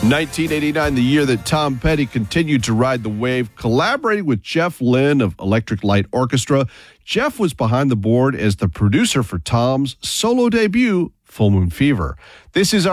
1989, the year that Tom Petty continued to ride the wave, collaborating with Jeff Lynne of Electric Light Orchestra. Jeff was behind the board as the producer for Tom's solo debut, Full Moon Fever. This is